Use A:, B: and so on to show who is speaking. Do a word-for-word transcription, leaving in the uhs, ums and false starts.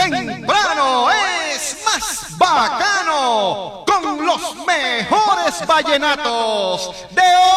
A: temprano es más bacano con los mejores vallenatos de hoy.